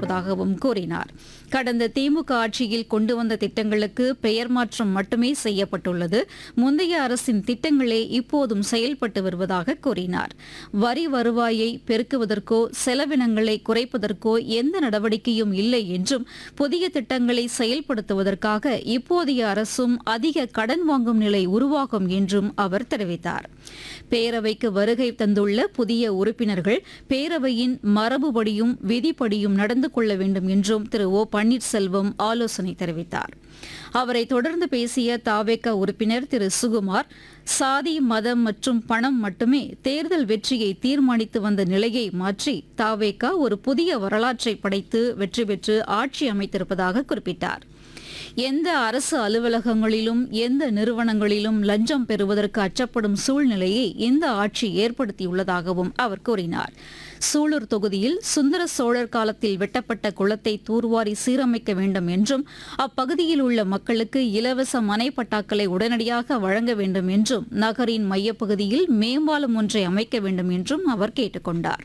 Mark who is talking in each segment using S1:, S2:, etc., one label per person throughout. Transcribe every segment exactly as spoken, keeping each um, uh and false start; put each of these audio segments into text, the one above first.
S1: செய்திருப்பதாகவும் கூறினார். கடந்த திமுக ஆட்சியில் கொண்டு வந்த திட்டங்களுக்கு பெயர் மாற்றம் மட்டுமே செய்யப்பட்டுள்ளது. முந்தைய அரசின் திட்டங்களே இப்போதும் செயல்பட்டு வருவதாக கூறினார். வரி வருவாயை பெருக்குவதற்கோ செலவினங்களை குறைப்பதற்கோ எந்த நடவடிக்கையும் இல்லை என்றும் புதிய திட்டங்களை செயல்படுத்துவதற்காக இப்போதைய அரசும் அதிக கடன் வாங்கும் நிலை உருவாகும் என்றும் அவர் தெரிவித்தார். பேரவைக்கு வருகை தந்துள்ள புதிய உறுப்பினர்கள் பேரவையின் மரபுபடியும் விதிப்படியும் நடந்து கொள்ள வேண்டும் என்றும் திரு ஓ பன்னீர்செல்வம் ஆலோசனை தெரிவித்தார். அவரை தொடர்ந்து பேசிய தாவேகா உறுப்பினர் திரு சுகுமார், சாதி மதம் மற்றும் பணம் மட்டுமே தேர்தல் வெற்றியை தீர்மானித்து வந்த நிலையை மாற்றி தாவேகா ஒரு புதிய வரலாற்றை படைத்து வெற்றி பெற்று ஆட்சி அமைத்திருப்பதாக குறிப்பிட்டார். எந்த அரசு அலுவலகங்களிலும் எந்த நிறுவனங்களிலும் லஞ்சம் பெறுவதற்கு அச்சப்படும் சூழ்நிலையை இந்த ஆட்சி ஏற்படுத்தியுள்ளதாகவும் அவர் கூறினார். சூலூர் தொகுதியில் சுந்தர சோழர் காலத்தில் வெட்டப்பட்ட குளத்தை தூர்வாரி சீரமைக்க வேண்டும் என்றும் அப்பகுதியில் உள்ள மக்களுக்கு இலவச மனை பட்டாக்களை உடனடியாக வழங்க வேண்டும் என்றும் நகரின் மையப்பகுதியில் மேம்பாலம் ஒன்றை அமைக்க வேண்டும் என்றும் அவர் கேட்டுக் கொண்டார்.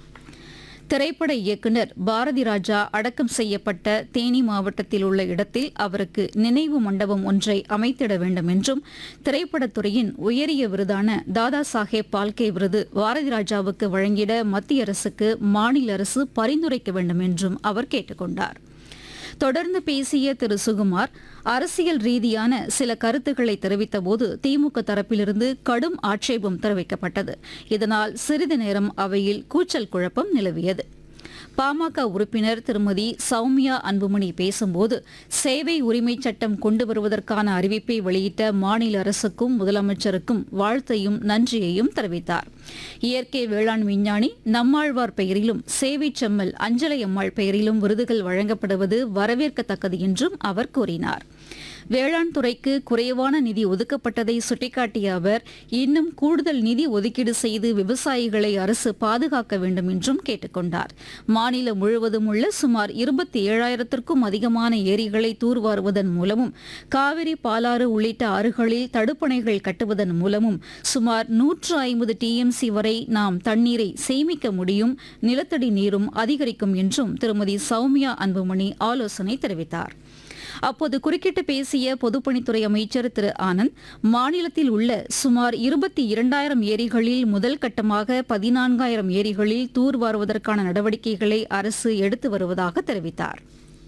S1: திரைப்பட இயக்குநர் பாரதி ராஜா அடக்கம் செய்யப்பட்ட தேனி மாவட்டத்தில் உள்ள இடத்தில் அவருக்கு நினைவு மண்டபம் ஒன்றை அமைத்திட வேண்டும் என்றும் திரைப்படத்துறையின் உயரிய விருதான தாதா சாஹேப் பால்கே விருது பாரதி ராஜாவுக்கு வழங்கிட மத்திய அரசுக்கு மாநில அரசு பரிந்துரைக்க வேண்டும் என்றும் அவர் கேட்டுக் கொண்டார். தொடர்ந்து பேசிய திரு சுகுமார், அரசியல் ரீதியான சில கருத்துக்களை தெரிவித்தபோது திமுக தரப்பிலிருந்து கடும் ஆட்சேபம் தெரிவிக்கப்பட்டது. இதனால் சிறிது நேரம் அவையில் கூச்சல் குழப்பம் நிலவியது. பாமக உறுப்பினர் திருமதி சௌமியா அன்புமணி பேசும்போது, சேவை உரிமைச் சட்டம் கொண்டு வருவதற்கான அறிவிப்பை வெளியிட்ட மாநில அரசுக்கும் முதலமைச்சருக்கும் வாழ்த்தையும் நன்றியையும் தெரிவித்தார். இயற்கை வேளாண் விஞ்ஞானி நம்மாழ்வார் பெயரிலும் சேவை செம்மல் அஞ்சலை அம்மாள் பெயரிலும் விருதுகள் வழங்கப்படுவது வரவேற்கத்தக்கது என்றும் அவர் கூறினார். வேளாண் துறைக்கு குறைவான நிதி ஒதுக்கப்பட்டதை சுட்டிக்காட்டிய அவர், இன்னும் கூடுதல் நிதி ஒதுக்கீடு செய்து விவசாயிகளை அரசு பாதுகாக்க வேண்டும் என்றும் கேட்டுக் கொண்டார். மாநிலம் முழுவதும் உள்ள சுமார் இருபத்தி ஏழாயிரத்திற்கும் அதிகமான ஏரிகளை தூர்வாருவதன் மூலமும் காவிரி பாலாறு உள்ளிட்ட ஆறுகளில் தடுப்பணைகள் கட்டுவதன் மூலமும் சுமார் நூற்று ஐம்பது டிஎம்சி வரை நாம் தண்ணீரை சேமிக்க முடியும், நிலத்தடி நீரும் அதிகரிக்கும் என்றும் திருமதி சௌமியா அன்புமணி ஆலோசனை தெரிவித்தார். அப்போது குறுக்கிட்டு பேசிய பொதுப்பணித்துறை அமைச்சர் திரு ஆனந்த், மாநிலத்தில் உள்ள சுமார் இருபத்தி இரண்டாயிரம் ஏரிகளில் முதல் கட்டமாக பதினான்காயிரம் ஏரிகளில் தூர்வாருவதற்கான நடவடிக்கைகளை அரசு எடுத்து வருவதாக தெரிவித்தார்.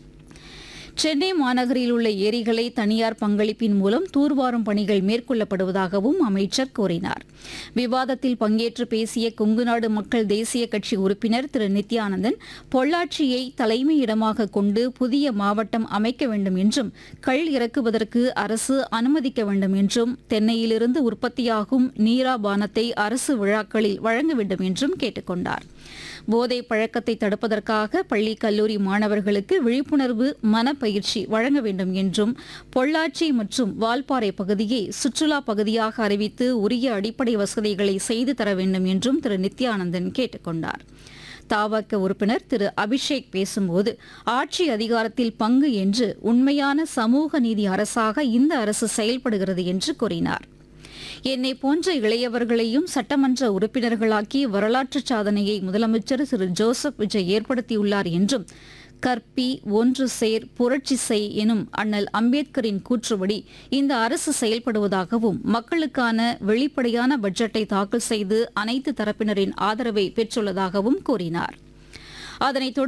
S1: சென்னை மாநகரில் உள்ள ஏரிகளை தனியார் பங்களிப்பின் மூலம் தூர்வாரும் பணிகள் மேற்கொள்ளப்படுவதாகவும் அமைச்சர் கூறினார். விவாதத்தில் பங்கேற்று பேசிய கொங்குநாடு மக்கள் தேசிய கட்சி உறுப்பினர் திரு நித்யானந்தன், பொள்ளாச்சியை தலைமையிடமாக கொண்டு புதிய மாவட்டம் அமைக்க வேண்டும் என்றும் கள் இறக்குவதற்கு அரசு அனுமதிக்க வேண்டும் என்றும் தென்னையிலிருந்து உற்பத்தியாகும் நீரா பானத்தை அரசு விழாக்களில் வழங்க வேண்டும் என்றும் கேட்டுக் கொண்டார். போதை பழக்கத்தை தடுப்பதற்காக பள்ளி கல்லூரி மாணவர்களுக்கு விழிப்புணர்வு மனப்பயிற்சி வழங்க வேண்டும் என்றும் பொள்ளாச்சி மற்றும் வால்பாறை பகுதியை சுற்றுலா பகுதியாக அறிவித்து உரிய அடிப்படை வசதிகளை செய்து தர வேண்டும் என்றும் திரு நித்யானந்தன் கேட்டுக் கொண்டார். தாவக உறுப்பினர் திரு அபிஷேக் பேசும்போது, ஆட்சி அதிகாரத்தில் பங்கு என்று உண்மையான சமூக நீதி அரசாக இந்த அரசு செயல்படுகிறது என்று கூறினார். என்னை போன்ற இளையவர்களையும் சட்டமன்ற உறுப்பினர்களாக்கி வரலாற்று சாதனையை முதலமைச்சர் திரு ஜோசப் விஜய் ஏற்படுத்தியுள்ளார் என்றும், கற்பி ஒன்று சேர் புரட்சி செய் எனும் அண்ணல் அம்பேத்கரின் கூற்றுப்படி இந்த அரசு செயல்படுவதாகவும், மக்களுக்கான வெளிப்படையான பட்ஜெட்டை தாக்கல் செய்து அனைத்து தரப்பினரின் ஆதரவை பெற்றுள்ளதாகவும் கூறினார். அதனைத்